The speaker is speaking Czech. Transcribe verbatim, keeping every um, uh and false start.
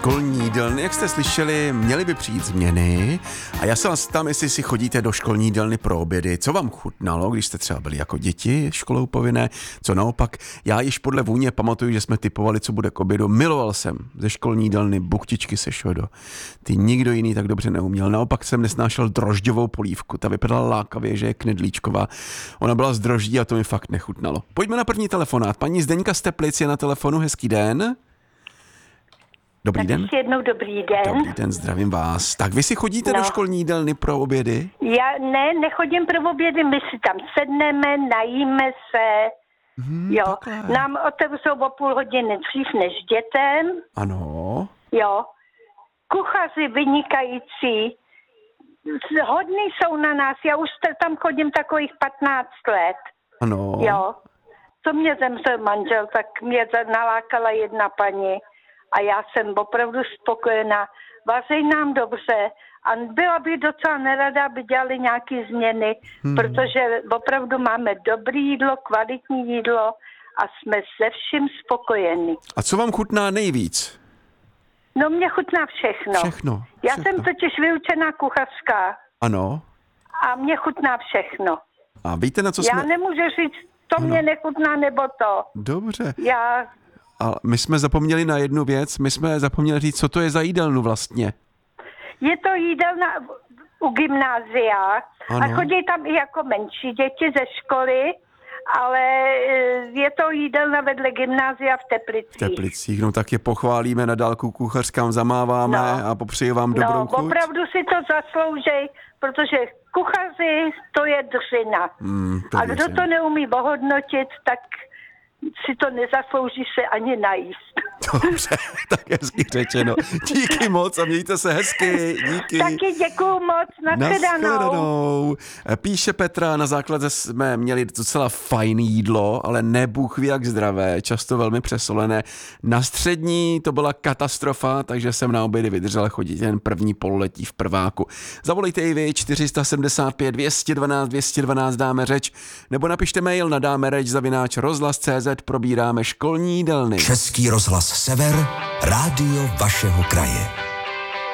Školní jídelny, jak jste slyšeli, měly by přijít změny a já se vás ptám, jestli si chodíte do školní jídelny pro obědy, co vám chutnalo, když jste třeba byli jako děti školou povinné, co naopak. Já již podle vůně pamatuju, že jsme typovali, co bude k obědu. Miloval jsem ze školní jídelny buchtičky se šodo. Ty nikdo jiný tak dobře neuměl. Naopak jsem nesnášel drožďovou polívku, ta vypadala lákavě, že je knedlíčková. Ona byla z droždí a to mi fakt nechutnalo. Pojďme na první telefonát. Paní Zdeňka z Teplic je na telefonu, hezký den. Dobrý tak den. Ještě jednou dobrý den. Dobrý den, zdravím vás. Tak vy si chodíte no. do školní jídelny pro obědy? Já ne, nechodím pro obědy, my si tam sedneme, najíme se, Hmm, jo. takhle. Nám otevřou o půl hodiny dřív než dětem, Ano. jo. Kuchaři vynikající, hodní jsou na nás, já už tam chodím takových patnáct let, Ano. jo. Co mě zemřel manžel, tak mě nalákala jedna paní. A já jsem opravdu spokojená. Vaří nám dobře a byla bych docela nerada, aby dělali nějaké změny, hmm. protože opravdu máme dobré jídlo, kvalitní jídlo a jsme se vším spokojeni. A co vám chutná nejvíc? No mě chutná všechno. Všechno. Já všechno. jsem totiž vyučená kuchařka. Ano. A mě chutná všechno. A víte, na co Já jsme... nemůžu říct, to ano. mě nechutná nebo to. Dobře. Já... A my jsme zapomněli na jednu věc, my jsme zapomněli říct, co to je za jídelnu vlastně. Je to jídelna u gymnázia ano. a chodí tam i jako menší děti ze školy, ale je to jídelna vedle gymnázia v Teplicích. V Teplicích, no tak je pochválíme, na dálku kuchařkám zamáváme no. a popřeji vám dobrou no, chuť. No, opravdu si to zasloužej, protože kuchaři, to je dřina. Hmm, to a kdo věřím. to neumí ohodnotit, tak si to nezaslouží se ani najíst. Dobře, tak hezky řečeno. Díky moc a mějte se hezky. Díky. Taky děkuju moc. Nashledanou. Nashledanou. Píše Petra, na základě jsme měli docela fajn jídlo, ale ne bůh ví jak zdravé, často velmi přesolené. Na střední to byla katastrofa, takže jsem na obědy vydržel chodit jen první pololetí v prváku. Zavolejte i vy čtyři sedmdesát pět dvě stě dvanáct dvě stě dvanáct dáme řeč, nebo napište mail na dáme řeč zavináč rozhlas tečka cé zet, probíráme školní jídelny. Český rozhlas Sever, rádio vašeho kraje.